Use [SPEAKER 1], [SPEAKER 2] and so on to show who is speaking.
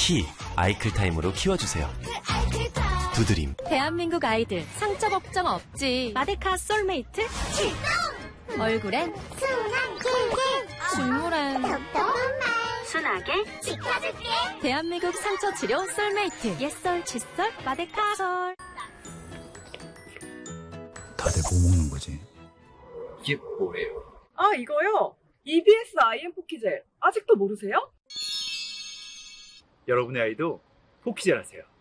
[SPEAKER 1] 키 아이클타임으로 키워주세요. 두드림.
[SPEAKER 2] 대한민국 아이들 상처 걱정 없지. 마데카 솔메이트 출동! 얼굴엔 순한 꿀꿀, 중물엔 똑똑한 말, 순하게 지켜줄게. 대한민국 상처 치료 솔메이트. 옛설 칫솔 마데카 솔.
[SPEAKER 3] 다들 뭐 먹는 거지?
[SPEAKER 4] 이게 뭐예요?
[SPEAKER 5] 아, 이거요? EBS IM 포키젤. 아직도 모르세요?
[SPEAKER 4] 여러분의 아이도 포키젤 하세요.